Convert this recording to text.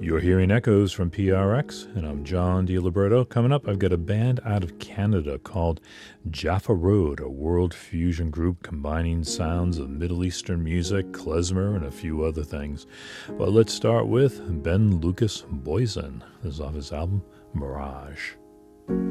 You're hearing echoes from PRX, and I'm John DiLiberto. Coming up, I've got a band out of Canada called Jaffa Road, a world fusion group combining sounds of Middle Eastern music, klezmer, and a few other things. But let's start with Ben Lucas Boysen. This is off his album, Mirage.